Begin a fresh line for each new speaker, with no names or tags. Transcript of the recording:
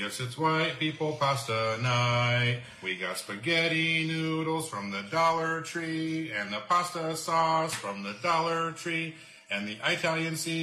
guess it's white people pasta night. We got spaghetti noodles from the Dollar Tree, and the pasta sauce from the Dollar Tree, and the Italian sea